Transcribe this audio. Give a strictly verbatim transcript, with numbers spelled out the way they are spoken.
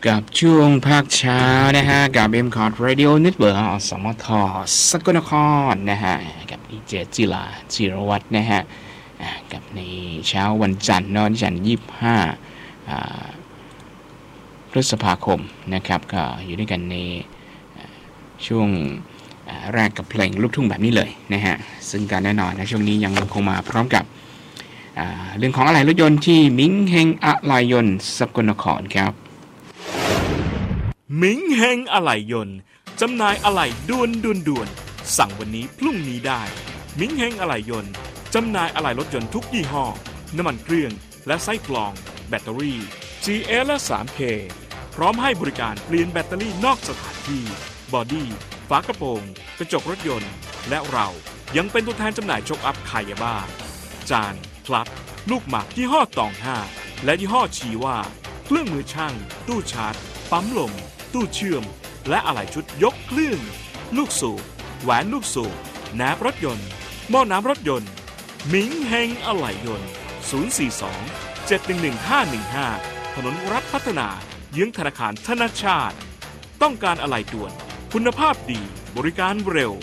กับช่วงภาคเช้านะฮะกับ เอ็ม คอร์ด Radio Network อสมทสกลนครนะฮะกับดีเจจิลาจิรวัฒน์นะฮะกับในเช้าวันจันทร์เนาะจันทร์ยี่สิบห้าพฤษภาคมนะครับก็อยู่ด้วยกันในช่วงแรกกับเพลงลูกทุ่งแบบนี้เลยนะฮะซึ่งการแน่นอนนะช่วงนี้ยังคงมาพร้อมกับเรื่องของอะไหล่รถยนต์ที่มิงเฮงอะไหล่ยนต์สกลนครครับมิงเฮงอะไหล่ยนต์จำหน่ายอะไหล่ด่วนด่วนด่วนสั่งวันนี้พรุ่งนี้ได้มิงเฮงอะไหล่ยนต์จำหน่ายอะไหล่รถยนต์ทุกยี่ห้อน้ำมันเครื่องและไส้กรองแบตเตอรี่ จี เอส และ ทรี เค พร้อมให้บริการเปลี่ยนแบตเตอรี่นอกสถานที่บอดี้ฝากระโปรงกระจกรถยนต์และเรายังเป็นตัวแทนจำหน่ายโชคอัพคายาบ้าจานพลับลูกหมากยี่ห้อตองห้าและยี่ห้อชีว่าเครื่องมือช่างตู้ชาร์จปั๊มลมตู้เชื่อมและอะไหล่ชุดยกเครื่องลูกสูบแหวนลูกสูบแหนบรถยนต์หม้อน้ำรถยนต์มิงเฮงอะไหล่ยนต์ศูนย์ สี่ สอง เจ็ด หนึ่ง หนึ่ง ห้า หนึ่ง ห้าถนนรัฐพัฒนาเยื้องธนาคารธนชาติต้องการอะไหล่ด่วนคุณภาพดีบริการเร็ว